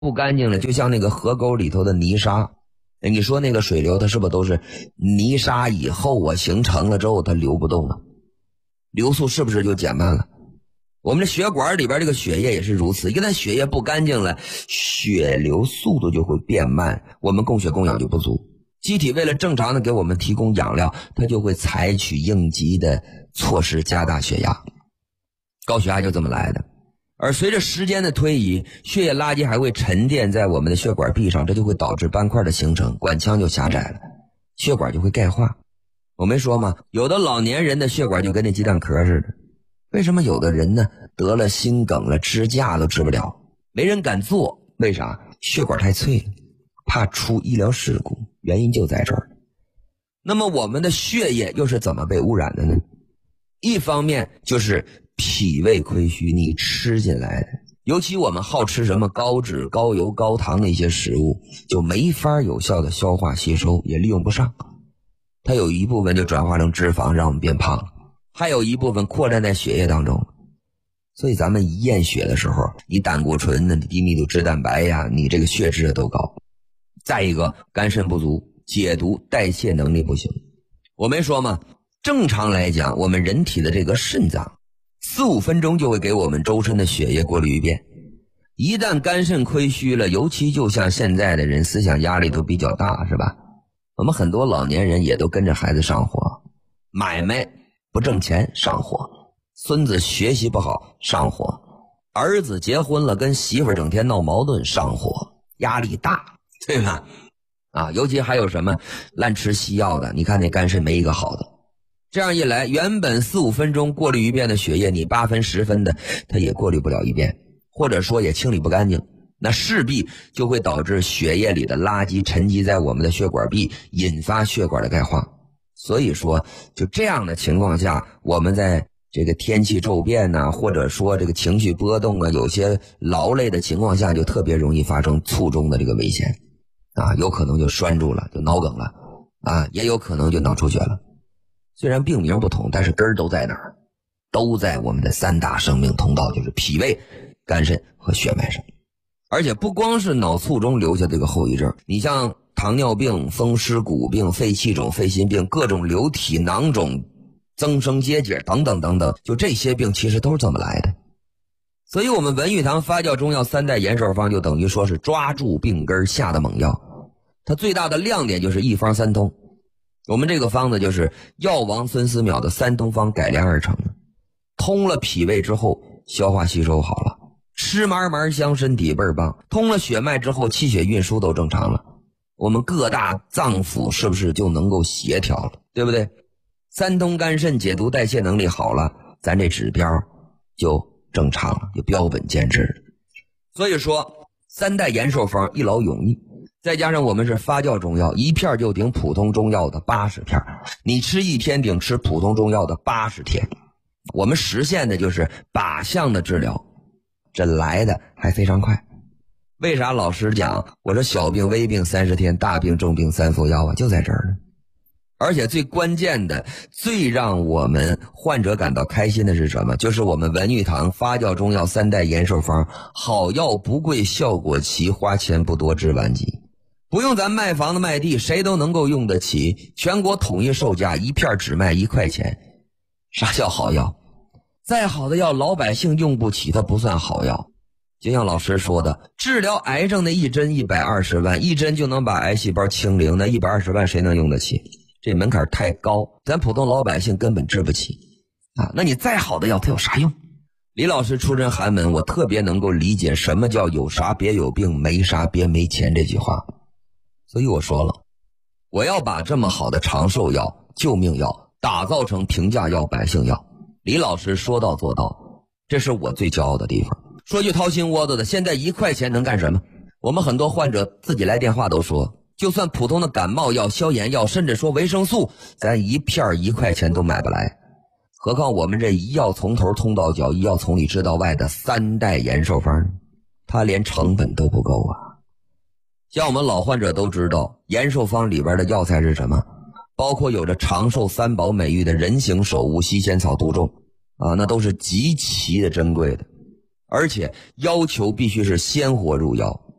不干净了，就像那个河沟里头的泥沙。你说那个水流它是不是都是泥沙以后形成了之后它流不动了，流速是不是就减慢了？我们的血管里边这个血液也是如此，一旦血液不干净了，血流速度就会变慢，我们供血供氧就不足。机体为了正常的给我们提供养料，它就会采取应急的措施加大血压。高血压就这么来的。而随着时间的推移，血液垃圾还会沉淀在我们的血管壁上，这就会导致斑块的形成，管腔就狭窄了，血管就会钙化。我没说吗？有的老年人的血管就跟那鸡蛋壳似的。为什么有的人呢得了心梗了，支架都治不了，没人敢做？为啥？血管太脆了，怕出医疗事故，原因就在这儿。那么我们的血液又是怎么被污染的呢？一方面就是脾胃亏虚，你吃进来的，尤其我们好吃什么高脂高油高糖的一些食物，就没法有效的消化吸收，也利用不上，它有一部分就转化成脂肪让我们变胖，还有一部分扩散在血液当中。所以咱们一验血的时候，你胆固醇呢，你低密度脂蛋白呀，你这个血脂都高。再一个，肝肾不足，解毒代谢能力不行。我没说吗？正常来讲，我们人体的这个肾脏4-5分钟就会给我们周身的血液过滤一遍。一旦肝肾亏虚了，尤其就像现在的人思想压力都比较大，是吧？我们很多老年人也都跟着孩子上火，买卖不挣钱上火，孙子学习不好上火，儿子结婚了跟媳妇整天闹矛盾上火，压力大，对吧？尤其还有什么滥吃西药的，你看那肝肾没一个好的。这样一来，原本4-5分钟过滤一遍的血液，你8分10分的它也过滤不了一遍，或者说也清理不干净，那势必就会导致血液里的垃圾沉积在我们的血管壁，引发血管的钙化。所以说就这样的情况下，我们在这个天气骤变呐，或者说这个情绪波动啊，有些劳累的情况下，就特别容易发生卒中的这个危险有可能就拴住了，就脑梗了也有可能就脑出血了。虽然病名不同，但是根儿都在哪儿？都在我们的3大生命通道，就是脾胃、肝肾和血脉上。而且不光是脑卒中留下这个后遗症，你像糖尿病、风湿骨病、肺气肿、肺心病、各种瘤体囊肿、增生结节等等等等，就这些病其实都是这么来的。所以我们文玉堂发酵中药3代延寿方就等于说是抓住病根下的猛药，它最大的亮点就是一方三通。我们这个方子就是药王孙思邈的3通方改良而成的，通了脾胃之后消化吸收好了，吃嘛嘛香，身体倍儿棒。通了血脉之后气血运输都正常了，我们各大脏腑是不是就能够协调了，对不对？3通肝肾解毒代谢能力好了，咱这指标就正常了，就标本兼治了。所以说3代延寿方一劳永逸，再加上我们是发酵中药，一片就顶普通中药的80片，你吃1天顶吃普通中药的80天。我们实现的就是靶向的治疗，这来的还非常快。为啥老师讲我说小病微病30天，大病重病3副药就在这儿呢。而且最关键的，最让我们患者感到开心的是什么？就是我们文玉堂发酵中药3代延寿方，好药不贵，效果齐，花钱不多，治晚疾。不用咱卖房子卖地，谁都能够用得起，全国统一售价，一片只卖1块钱。啥叫好药？再好的药老百姓用不起，它不算好药。就像老师说的，治疗癌症的一针120万，一针就能把癌细胞清零，那120万谁能用得起？这门槛太高，咱普通老百姓根本治不起那你再好的药它有啥用？李老师出身寒门，我特别能够理解什么叫有啥别有病，没啥别没钱这句话。所以我说了，我要把这么好的长寿药、救命药打造成平价药、百姓药。李老师说到做到，这是我最骄傲的地方。说句掏心窝子的，现在1块钱能干什么？我们很多患者自己来电话都说，就算普通的感冒药、消炎药，甚至说维生素，咱一片1块钱都买不来，何况我们这医药从头通到脚，医药从里治到外的3代延寿方，它连成本都不够像我们老患者都知道，延寿方里边的药材是什么？包括有着长寿3宝美誉的人形首乌、西仙草、杜仲那都是极其的珍贵的，而且要求必须是鲜活入药，